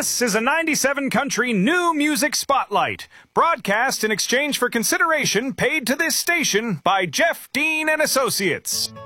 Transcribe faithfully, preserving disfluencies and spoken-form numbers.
This is a ninety-seven country new music spotlight, broadcast in exchange for consideration paid to this station by Jeff Dean and Associates.